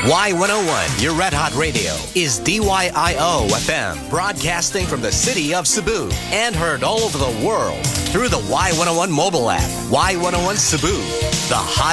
Y101, your Red Hot Radio, is DYIO FM, broadcasting from the city of Cebu and heard all over the world through the Y101 mobile app. Y101 Cebu, the hottest